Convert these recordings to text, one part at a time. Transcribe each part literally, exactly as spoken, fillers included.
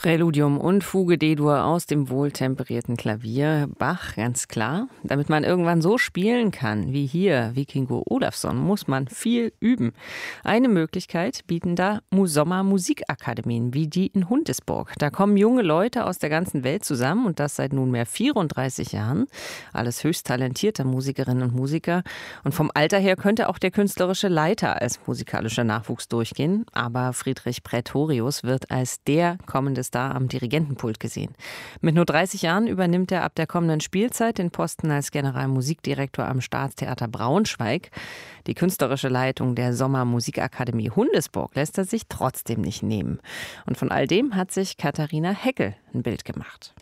Präludium und Fuge D-Dur aus dem wohltemperierten Klavier. Bach, ganz klar. Damit man irgendwann so spielen kann wie hier Vikingur Ólafsson, muss man viel üben. Eine Möglichkeit bieten da Sommermusikakademien wie die in Hundesburg. Da kommen junge Leute aus der ganzen Welt zusammen und das seit nunmehr vierunddreißig Jahren. Alles höchst talentierte Musikerinnen und Musiker. Und vom Alter her könnte auch der künstlerische Leiter als musikalischer Nachwuchs durchgehen. Aber Friedrich Praetorius wird als der kommende Star am Dirigentenpult gesehen. Mit nur dreißig Jahren übernimmt er ab der kommenden Spielzeit den Posten als Generalmusikdirektor am Staatstheater Braunschweig. Die künstlerische Leitung der Sommermusikakademie Hundesburg lässt er sich trotzdem nicht nehmen. Und von all dem hat sich Katharina Heckel ein Bild gemacht.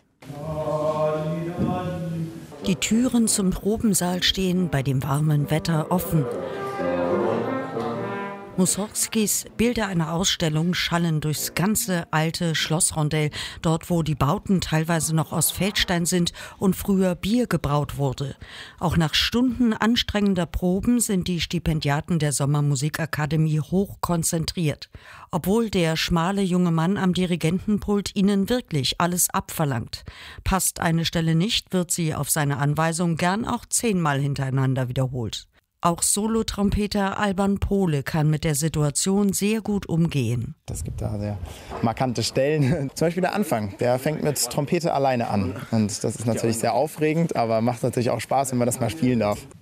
Die Türen zum Probensaal stehen bei dem warmen Wetter offen. Mussorgskis Bilder einer Ausstellung schallen durchs ganze alte Schlossrondell, dort wo die Bauten teilweise noch aus Feldstein sind und früher Bier gebraut wurde. Auch nach Stunden anstrengender Proben sind die Stipendiaten der Sommermusikakademie hoch konzentriert. Obwohl der schmale junge Mann am Dirigentenpult ihnen wirklich alles abverlangt. Passt eine Stelle nicht, wird sie auf seine Anweisung gern auch zehnmal hintereinander wiederholt. Auch Solotrompeter Alban Pohle kann mit der Situation sehr gut umgehen. Es gibt da sehr markante Stellen. Zum Beispiel der Anfang, der fängt mit Trompete alleine an. Und das ist natürlich sehr aufregend, aber macht natürlich auch Spaß, wenn man das mal spielen darf.